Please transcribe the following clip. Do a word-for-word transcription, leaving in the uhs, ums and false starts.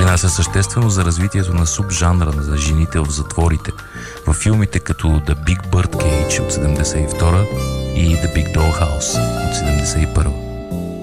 допринася съществено за развитието на субжанра за жените в затворите в филмите като The Big Birdcage от седемдесет и втора и The Big Dollhouse от седемдесет и първа.